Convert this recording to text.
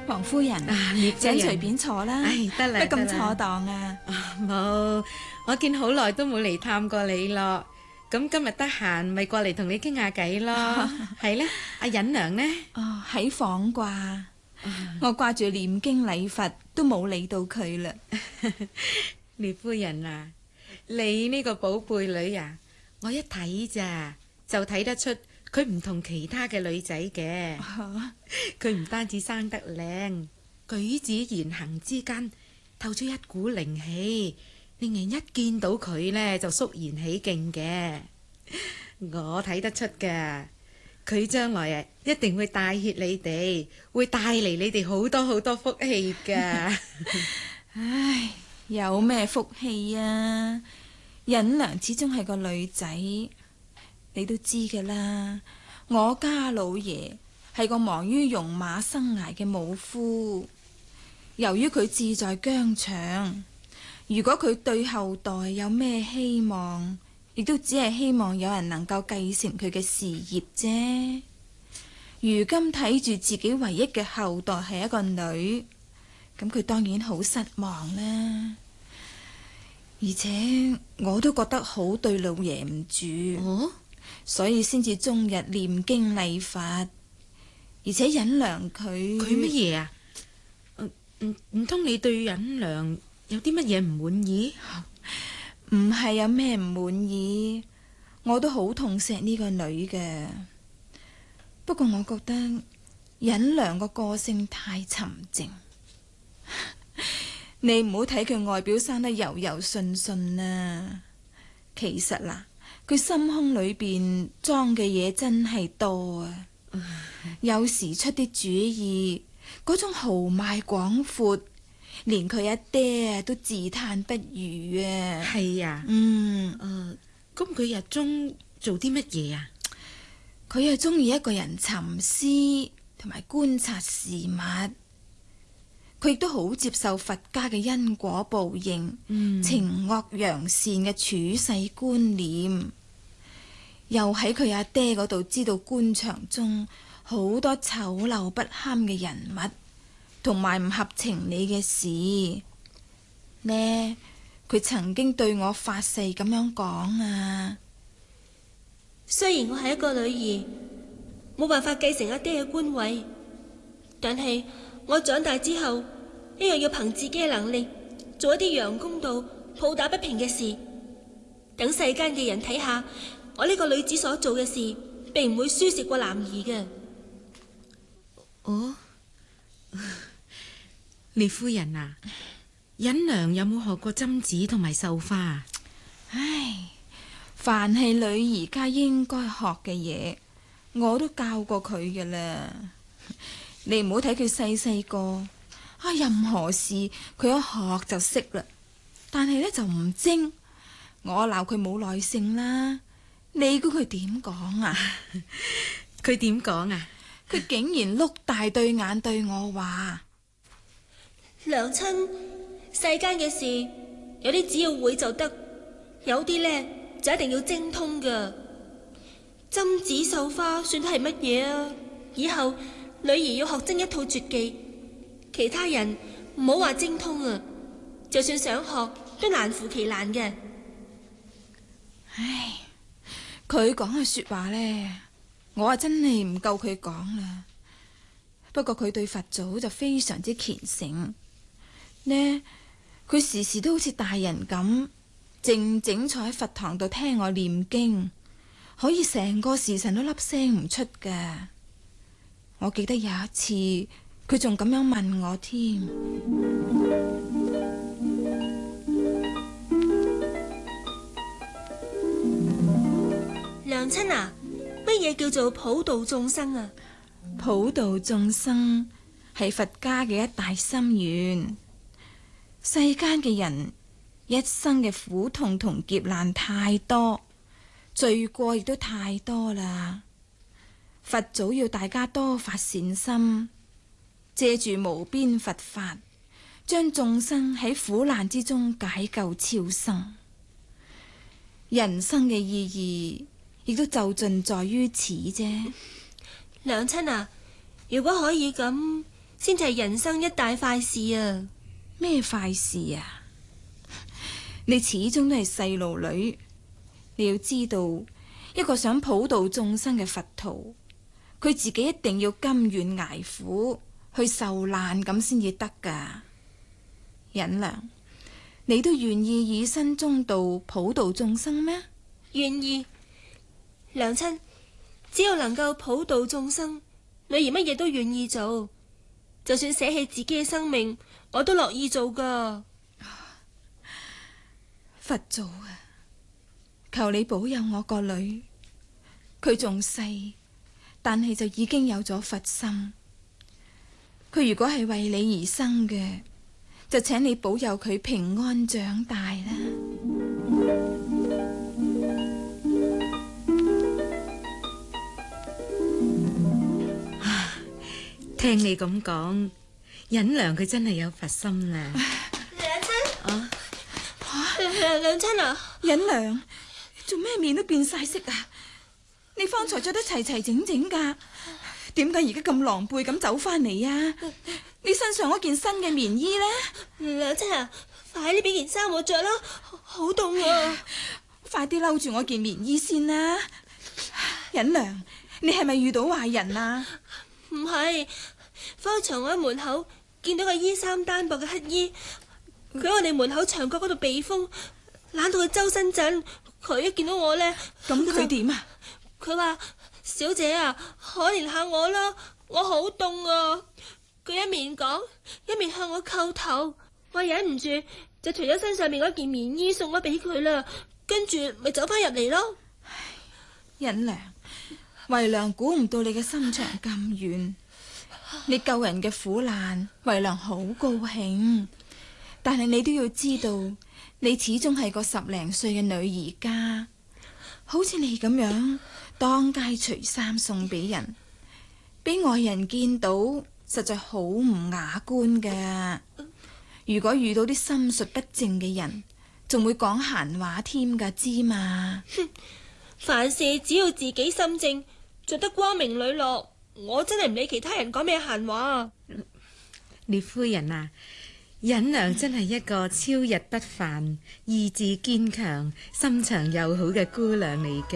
王夫人請隨便坐啦。 得啦， 乜咁坐當啊？ 冇，我見好耐都冇嚟探過你咯。咁今日得閒，咪過嚟同你傾下偈咯。係咧，阿隱娘呢？ 喺房啩。我掛住念經禮佛，都冇理到佢啦。 列夫人啊，你呢個寶貝女啊，我一睇咋就睇得出佢唔同其他嘅女仔嘅。佢唔單止生得靚，舉止言行之間透出一股靈氣，令人一見到佢呢就肅然起敬嘅。我睇得出噶，佢將來啊一定會帶挈你哋，會帶嚟你哋好多好多福氣噶。 唉，有咩福氣啊？隱娘始終係個女仔，你都知噶啦。我家老爺係個忙於戎馬生涯嘅武夫，由於佢志在疆場，如果佢對後代有咩希望，亦都只係希望有人能夠繼承佢嘅事業啫。如今睇住自己唯一嘅後代係一個女，咁佢當然好失望啦。而且我都覺得好對老爺唔住，所以先至終日念經禮佛。而且隱娘佢乜嘢啊？唔通你對隱娘有啲乜嘢唔滿意？ 唔係有咩唔滿意，我都好痛錫呢個女嘅。不過我覺得隱娘個個性太沉靜。你唔好睇佢外表生得柔柔順順啊，其實嗱，佢心胸裏邊裝嘅嘢真係多啊。有時出啲主意，嗰種豪邁廣闊，連佢阿爹都自嘆不如啊。 係啊，咁佢日中做啲乜嘢啊？ 佢係中意一個人沉思同埋觀察事物。佢亦都好接受佛家嘅因果報應、情惡陽善嘅處世觀念，又喺佢阿爹嗰度知道官場中好多醜陋不堪嘅人物，同埋唔合情理嘅事。呢，佢曾經對我發誓咁樣講啊。 雖然我係一個女兒，冇辦法繼承阿爹嘅官位，但係我長大之後，一樣要憑自己嘅能力做一啲陽公道、抱打不平嘅事，等世間嘅人睇下，我呢個女子所做嘅事，並唔會輸蝕過男兒嘅。 列夫人啊，隱娘有冇學過針子同埋繡花啊？ 唉，凡係女兒家應該學嘅嘢，我都教過佢㗎啦。你唔好睇佢細細個，任何事佢一學就識啦，但係呢就唔精。我鬧佢冇耐性啦，你估佢點講啊？ 佢點講啊？ 佢竟然碌大對眼對我話： 娘親，世間嘅事有啲只要會就得，有啲呢就一定要精通噶。針子繡花算得係乜嘢啊？以後女兒要學精一套絕技，其他人唔好話精通啊，就算想學都難乎其難嘅。 唉，佢講嘅說話呢，我真係唔夠佢講啦。不過佢對佛祖就非常之虔誠呢，佢時時都好似大人咁靜靜坐喺佛堂度聽我念經，可以成個時辰都粒聲唔出噶。我記得有一次佢仲咁樣問我添： 娘親啊，乜嘢叫做普度眾生啊？ 普度眾生係佛家嘅一大心願。世間嘅人一生嘅苦痛同劫難太多，罪過亦都太多啦。佛祖要大家多發善心，借住無邊佛法，將眾生喺苦難之中解救超生。人生嘅意義亦都就盡在於此啫。 娘親啊，如果可以咁， 先至係人生一大快事啊！ 咩快事啊？你始終都係細路女，你要知道，一個想普度眾生嘅佛徒，佢自己一定要甘願捱苦去受難咁先至得噶。忍良，你都願意以身中道普度眾生咩？ 願意，娘親，只要能夠普度眾生，女兒乜嘢都願意做，就算捨棄自己嘅生命，我都樂意做噶。 佛祖啊，求你保佑我個女，佢仲細，但係就已經有咗佛心。佢如果係為你而生嘅，就請你保佑佢平安長大啦。 聽你咁講，忍良佢真係有佛心啦。 娘親啊， 娘親啊， 忍良，做咩面都變晒色啊？你方才着得齊齊整整噶，點解而家咁狼狽咁走翻嚟啊？你身上嗰件新嘅棉衣呢？ 娘親啊，快啲俾件衫我着啦，好凍啊！ 快啲摟住我件棉衣先啦。忍良，你係咪遇到壞人啊？ 唔係，方才我喺門口見到個衣衫單薄嘅乞衣，佢喺我哋門口牆角嗰度避風，冷到佢周身震。佢一見到我呢， 咁佢點啊？ 佢話：小姐啊，可憐下我啦，我好凍啊！佢一面講，一面向我叩頭。我忍唔住就除咗身上面嗰件棉衣送咗俾佢啦，跟住咪走翻入嚟咯。 忍良，為良估唔到你嘅心腸咁遠，你救人嘅苦難，為良好高興。但係你都要知道，你始終係個10零歲嘅女兒家，好似你咁樣當街除衫送俾人，俾外人見到，實在好唔雅觀噶。如果遇到啲心術不正嘅人，仲會講閒話添噶，知嘛？ 哼，凡事只要自己心正，做得光明磊落，我真係唔理其他人講咩閒話。 列夫人啊，忍良真係一個超日不凡、意志堅強、心腸又好嘅姑娘嚟嘅。